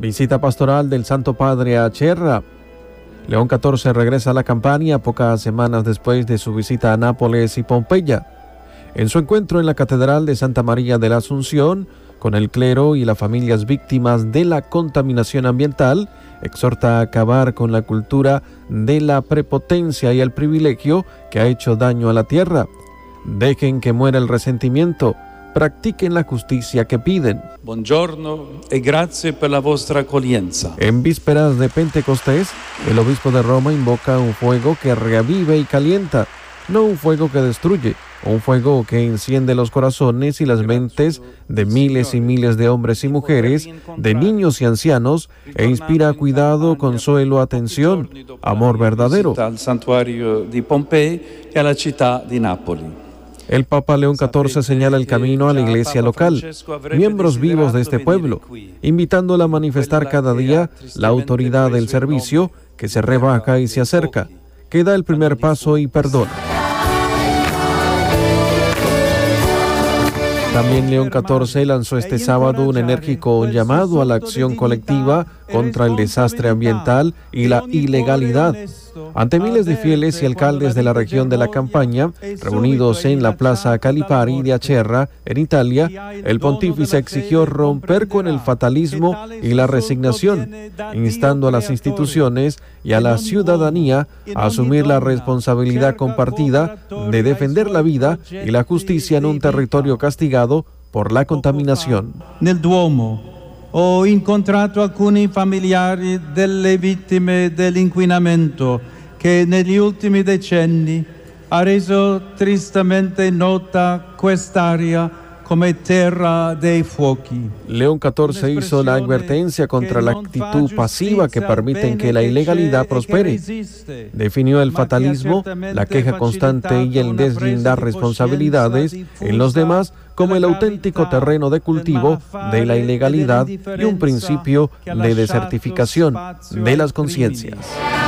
Visita pastoral del Santo Padre a Acherra. León XIV regresa a la Campania pocas semanas después de su visita a Nápoles y Pompeya. En su encuentro en la Catedral de Santa María de la Asunción, con el clero y las familias víctimas de la contaminación ambiental, exhorta a acabar con la cultura de la prepotencia y el privilegio que ha hecho daño a la tierra. Dejen que muera el resentimiento, practiquen la justicia que piden. Buongiorno e grazie per la vostra accoglienza. En vísperas de Pentecostés, el obispo de Roma invoca un fuego que reavive y calienta, no un fuego que destruye, un fuego que enciende los corazones y las mentes de miles y miles de hombres y mujeres, de niños y ancianos, e inspira cuidado, consuelo, atención, amor verdadero. Al santuario di Pompei e alla città di Napoli. El Papa León XIV señala el camino a la iglesia local, miembros vivos de este pueblo, invitándola a manifestar cada día la autoridad del servicio que se rebaja y se acerca, que da el primer paso y perdona. También León XIV lanzó este sábado un enérgico llamado a la acción colectiva contra el desastre ambiental y la ilegalidad. Ante miles de fieles y alcaldes de la región de la Campania, reunidos en la Plaza Calipari de Acherra, en Italia, el pontífice exigió romper con el fatalismo y la resignación, instando a las instituciones y a la ciudadanía a asumir la responsabilidad compartida de defender la vida y la justicia en un territorio castigado por la contaminación. Nel Duomo ho incontrato alcuni familiari delle vittime dell'inquinamento che negli ultimi decenni ha reso tristemente nota quest'area come terra dei fuochi. León XIV hizo la advertencia contra la actitud pasiva que permiten que la ilegalidad prospere. Definió el fatalismo, la queja constante y el deslindar responsabilidades en los demás como el auténtico terreno de cultivo de la ilegalidad y un principio de desertificación de las conciencias.